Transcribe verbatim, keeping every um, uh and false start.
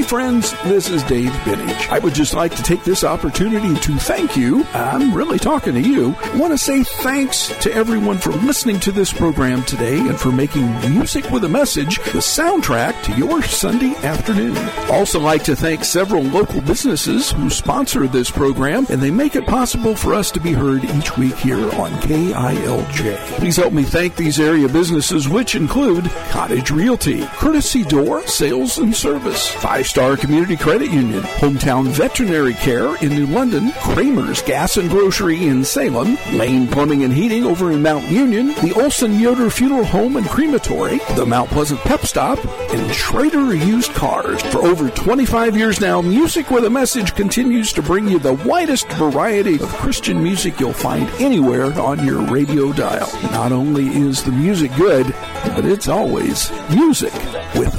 friends, this is Dave Binnage. I would just like to take this opportunity to thank you. I'm really talking to you. I want to say thanks to everyone for listening to this program today and for making Music with a Message the soundtrack to your Sunday afternoon. Also like to thank several local businesses who sponsor this program, and they make it possible for us to be heard each week here on K I L J. Please help me thank these area businesses, which include Cottage Realty, Courtesy Door Sales and Service, Five Star Community Credit Union, Hometown Veterinary Care in New London, Kramer's Gas and Grocery in Salem, Lane Plumbing and Heating over in Mount Union, the Olson Yoder Funeral Home and Crematory, the Mount Pleasant Pep Stop, and Schrader Used Cars. For over twenty-five years now, Music with a Message continues to bring you the widest variety of Christian music you'll find anywhere on your radio dial. Not only is the music good, but it's always music with